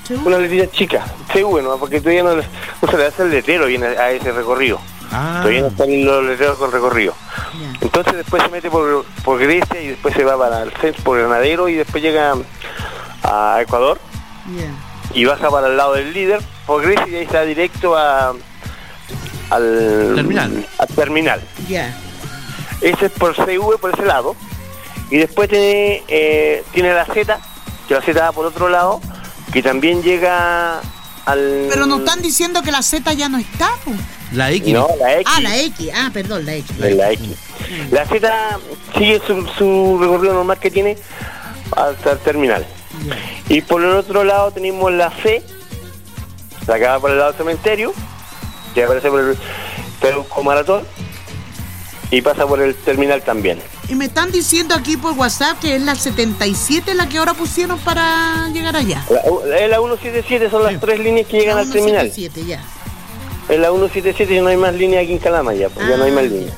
Una letrita chica, CV, ¿no? Porque todavía no se le hace el letrero bien a ese recorrido. Todavía no están los letreros con recorrido. Entonces después se mete por Grecia y después se va para el centro, por Granadero, y después llega a Ecuador. Y baja para el lado del Líder por Grecia y ahí está directo al terminal. Ese es por CV, por ese lado. Y después tiene la Z, que la Z va por otro lado, que también llega al... Pero nos están diciendo que la Z ya no está, ¿pues? La X. No, la X. La X. Perdón, la X. La X. La Z sigue su recorrido normal que tiene hasta el terminal. Y por el otro lado tenemos la C, la que va por el lado del cementerio, que aparece por el Peuco Maratón, y pasa por el terminal también. Y me están diciendo aquí por WhatsApp que es la 77 la que ahora pusieron para llegar allá. Es la 177, son las tres líneas que llegan al terminal. 177, ya. Es la 177 y no hay más líneas aquí en Calama ya, porque ya no hay más líneas.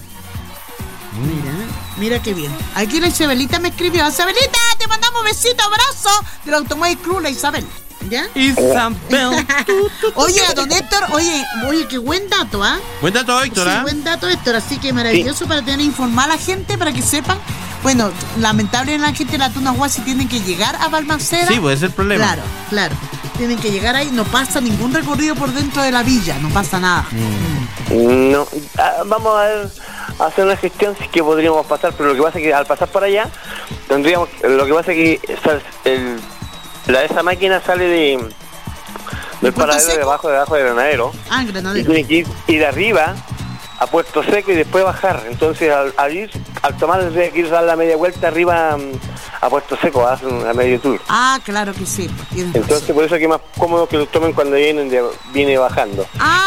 Mira qué bien. Aquí la Isabelita me escribió: Isabelita, te mandamos besito, abrazo del Automóvil Club, la Isabel. ¿Ya? Isabel. Oye, don Héctor, oye, qué buen dato, ¿ah? Buen dato, Héctor, Sí, buen dato, Héctor, así que maravilloso para tener informar a la gente, para que sepan. Bueno, lamentablemente la gente de la Tuna Huasi tienen que llegar a Balmaceda. Sí, pues es el problema. Claro. Tienen que llegar ahí, no pasa ningún recorrido por dentro de la villa, no pasa nada. No, vamos a hacer una gestión si que podríamos pasar, pero lo que pasa es que al pasar para allá, lo que pasa es que esa máquina sale del paradero debajo de Granadero. Granadero. Y tiene que ir arriba a Puerto Seco y después bajar. Entonces al tomar tendría que ir a dar la media vuelta arriba a Puerto Seco, a hacer una medio tour. Claro que sí. Entonces por eso es que es más cómodo que lo tomen cuando viene bajando.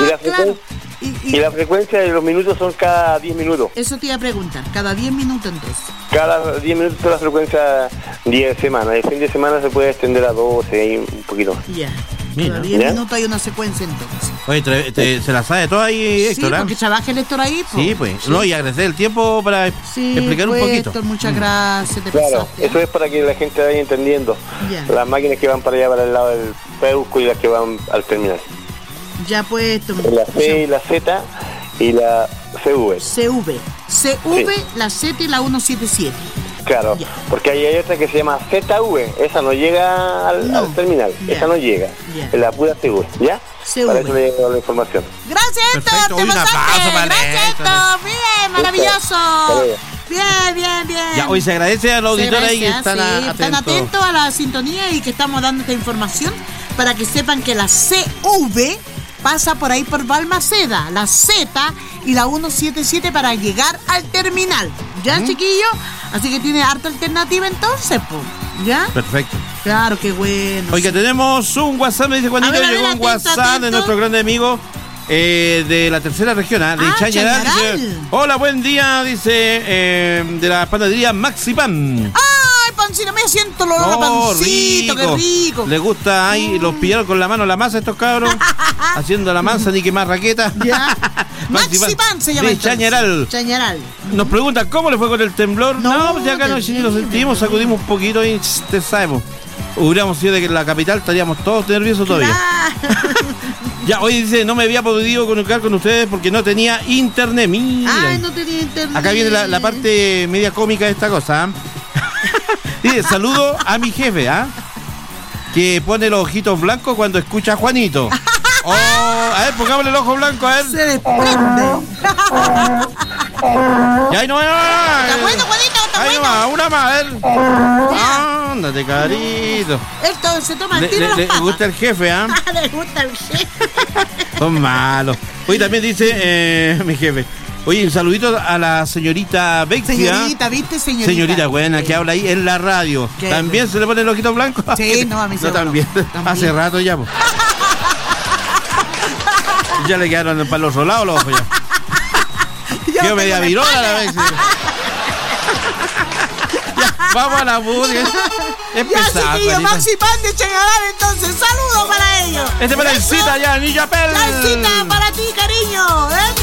Y la frecuencia de los minutos son cada 10 minutos. Eso te iba a preguntar, cada 10 minutos entonces. Cada 10 minutos la frecuencia 10 semanas. El fin de semana se puede extender a 12 y un poquito. Cada 10 minutos hay una secuencia entonces. Oye, se la sabe toda ahí, Héctor. Sí, porque trabaja el Héctor ahí. Sí, pues. Sí. No, y agradecer el tiempo para explicar un poquito. Héctor, muchas gracias. Claro, eso es para que la gente vaya entendiendo. Las máquinas que van para allá, para el lado del Peuco, y las que van al terminal. Ya puesto. La C y la Z y la CV. CV, la Z y la 177. Claro, porque hay otra que se llama ZV, esa no llega al terminal, esa no llega, es la pura CV, ¿ya? CV. Para eso le llega la información. Gracias, Héctor, te pasaste. Gracias, Héctor, bien, maravilloso. Bien. Ya, hoy se agradece a los auditores ahí que están atentos a la sintonía y que estamos dando esta información para que sepan que la CV pasa por ahí por Balmaceda, la Z y la 177 para llegar al terminal. ¿Ya, chiquillo? Así que tiene harta alternativa entonces, ¿ya? Perfecto. Claro, qué bueno. Oiga, tenemos un WhatsApp, me dice Juanito, llegó un WhatsApp de nuestro grande amigo de la tercera región, de Chañaral. Dice, hola, buen día, dice, de la panadería Maxi Pan. Pancito, me siento olor a pancito, rico. Qué rico. Le gusta ahí, los pillaron con la mano la masa estos cabros, haciendo la masa ni que más raqueta. Ya. Maxi Pan se llama. De Chañaral. Nos preguntan cómo le fue con el temblor. No, pues ya acá no lo sentimos, sacudimos un poquito y te sabemos. Hubiéramos sido de la capital, estaríamos todos nerviosos todavía. Ya, hoy dice, no me había podido conectar con ustedes porque no tenía internet. Mira. No tenía internet. Acá viene la parte media cómica de esta cosa. Dice, saludo a mi jefe, que pone los ojitos blancos cuando escucha a Juanito. A ver, pongámosle el ojo blanco, a ver. Se desprende. Ya, ahí no. Está bueno, Juanito, está bueno. Ahí no, una más, a ver. Ándate, carito. Esto se toma el tiro. Le gusta el jefe, Le gusta el jefe. Son malos. Hoy también dice mi jefe. Oye, un saludito a la señorita Bexia. Señorita, ¿viste, señorita? Señorita buena, que habla ahí en la radio. ¿Qué? ¿También se le pone el ojito blanco? Sí, no, a mí se no, también. Hace rato ya, pues. Ya le quedaron para los lados los ojos ya. Quedó media virola la Bexia. Ya, vamos a la música. Es pesado. Ya, Maxi Pan de Chañaral, entonces, saludos para ellos. Para el cita ya, Niña Pel. La cita para ti, cariño.